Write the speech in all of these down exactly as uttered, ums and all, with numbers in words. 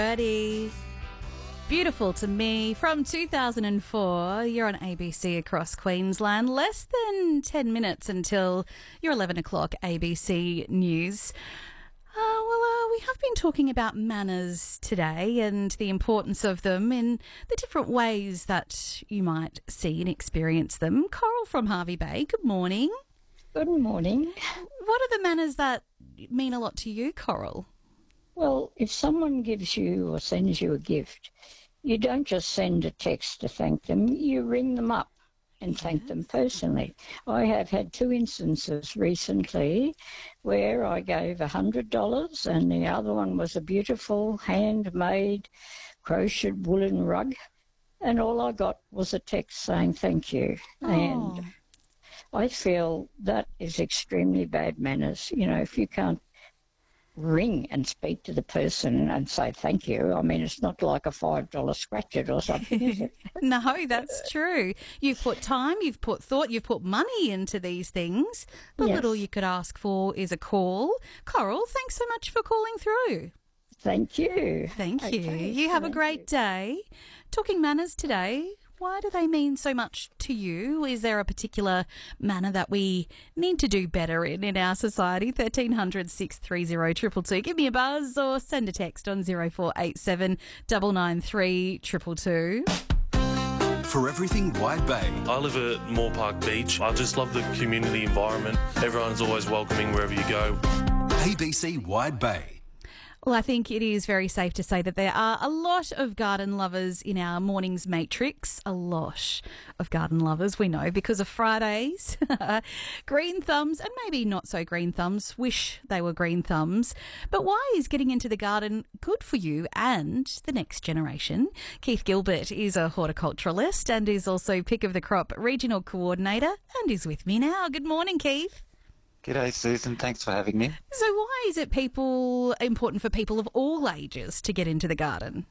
Birdie. Beautiful to Me from two thousand four. You're on A B C across Queensland. Less than ten minutes until your eleven o'clock A B C News. Uh, well, uh, we have been talking about manners today and the importance of them in the different ways that you might see and experience them. Coral from Hervey Bay, good morning. Good morning. What are the manners that mean a lot to you, Coral? Well, if someone gives you or sends you a gift, you don't just send a text to thank them, you ring them up and thank them personally. I have had two instances recently where I gave one hundred dollars and the other one was a beautiful handmade crocheted woolen rug, and all I got was a text saying thank you. Oh. And I feel that is extremely bad manners. You know, if you can't ring and speak to the person and say thank you. I mean, it's not like a five dollar scratch it or something, is it? No, that's true. You've put time, you've put thought, you've put money into these things. The Yes. little you could ask for is a call. Coral, thanks so much for calling through. Thank you. Thank you. Okay, You have a thank great you. day. Talking manners today, why do they mean so much to you? Is there a particular manner that we need to do better in in our society? thirteen hundred, six three zero, two two two. Give me a buzz or send a text on zero four eight seven, nine nine three, two two two. For everything Wide Bay. I live at Moore Park Beach. I just love the community environment. Everyone's always welcoming wherever you go. A B C Wide Bay. Well, I think it is very safe to say that there are a lot of garden lovers in our morning's matrix. A lot of garden lovers, we know, because of Fridays. Green thumbs, and maybe not so green thumbs, wish they were green thumbs. But why is getting into the garden good for you and the next generation? Keith Gilbert is a horticulturalist and is also Pick of the Crop Regional Coordinator and is with me now. Good morning, Keith. G'day, Susan. Thanks for having me. So why is it people important for people of all ages to get into the garden?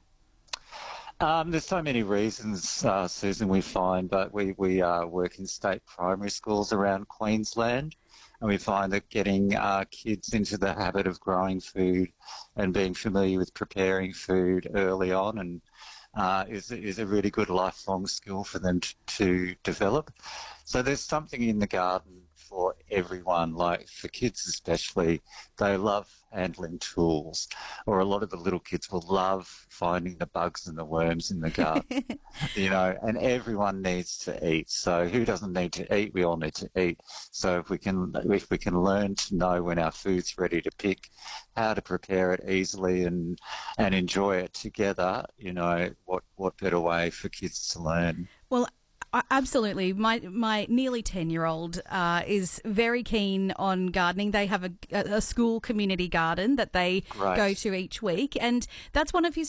Um, there's so many reasons, uh, Susan, we find, but we, we uh, work in state primary schools around Queensland, and we find that getting uh, kids into the habit of growing food and being familiar with preparing food early on and uh, is, is a really good lifelong skill for them to, to develop. So there's something in the garden for everyone, like for kids especially. They love handling tools, or a lot of the little kids will love finding the bugs and the worms in the garden, you know, and everyone needs to eat. So who doesn't need to eat? We all need to eat. So if we can, if we can learn to know when our food's ready to pick, how to prepare it easily and, and enjoy it together, you know, what, what better way for kids to learn? Well, Uh, absolutely. My my nearly ten-year-old uh, is very keen on gardening. They have a, a school community garden that they Right. go to each week, and that's one of his